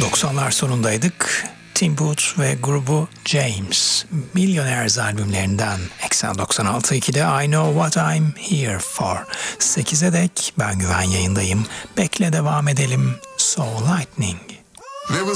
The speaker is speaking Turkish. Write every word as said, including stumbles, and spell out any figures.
doksanlar sonundaydık. Tim Booth ve grubu James, Millionaires albümlerinden eksen doksan altı ikide I Know What I'm Here For. sekize dek ben Güven yayındayım. Bekle devam edelim. Soul Lightning.